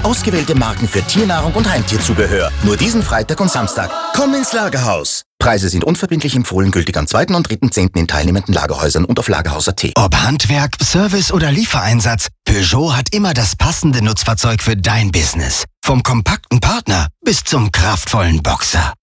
Ausgewählte Marken für Tiernahrung und Heimtierzubehör. Nur diesen Freitag und Samstag. Komm ins Lagerhaus. Preise sind unverbindlich empfohlen, gültig am 2. und 3.10. in teilnehmenden Lagerhäusern und auf Lagerhaus.at. Ob Handwerk, Service oder Liefereinsatz, Peugeot hat immer das passende Nutzfahrzeug für dein Business. Vom kompakten Partner bis zum kraftvollen Boxer.